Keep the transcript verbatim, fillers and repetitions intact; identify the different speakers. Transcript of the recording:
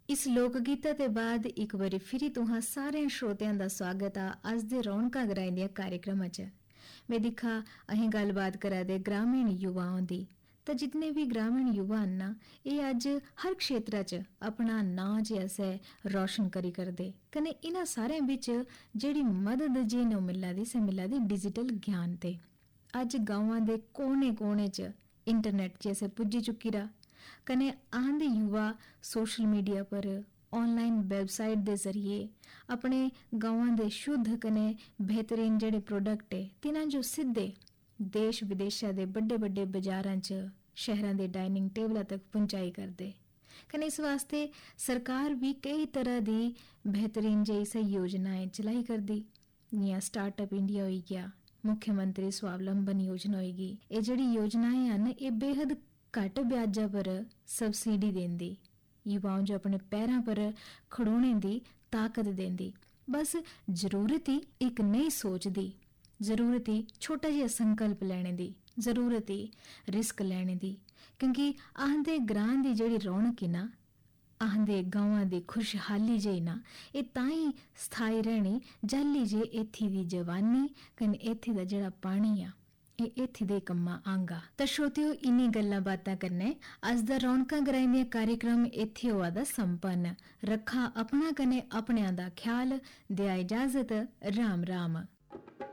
Speaker 1: इस लोक गीता के बाद एक बारी फिर तुहां सारे श्रोतियां का स्वागत आ अज दे रौनकां गराईं दियां कार्यक्रमां च। मैं दिखा अहीं गलबात करा दे ग्रामीण युवाओं दी। तो जितने भी ग्रामीण युवा ना ये अज हर क्षेत्र च अपना नां जैसे रोशन करी करदे कने इन्हां सारे बिच जेड़ी मदद जी नूं मिला दी से मिला दी डिजिटल ज्ञान ते। अज गांवां दे कोने कोने च इंटरनेट जैसे पुज्जी चुकी रा कने आंदे युवा सोशल मीडिया पर ऑनलाइन वेबसाइट दे जरिए अपने गांवां दे शुद्ध कने बेहतरीन जेड़े प्रोडक्ट है तिन्हां जो सीधे देश विदेशा दे बड़े बड़े बाजारां च शहरां दे डाइनिंग टेबलां तक पहुंचाई करदे। कने इस वास्ते सरकार भी कई तरह दी बेहतरीन जैसी योजनाएं चलाई करदी। जियां स्टार्टअप इंडिया होई गया, मुख्यमंत्री स्वावलंबन योजना होगी। ये जेड़ी योजनाएं हैं ये बेहद घट ब्याजा पर सबसिडी देंदी, युवाओं जो अपने पैरों पर खड़ोने दी ताकत देंदी। बस जरूरत ही एक नई सोच दी, जरूरत ही छोटा जिहा संकल्प लेने दी, जरूरत ही रिस्क लेने दी। क्योंकि आंदे ग्रां दी जेड़ी रौनक है ना, आंदे गांवां दी खुशहाली जे ना ये ताई स्थाई रहनी जाली जे इत्थी दी जवानी कने इत्थी दा जेड़ा पानी आ इत्थे दे कम्मा आंगा। तो श्रोतियो इन्नी गल्लां बातां करने अज दा रौनकां गराईं दियां कार्यक्रम इत्थे होआ दा संपन्न। रखा अपना कने अपनियां दा ख्याल, दिया इजाजत, राम राम।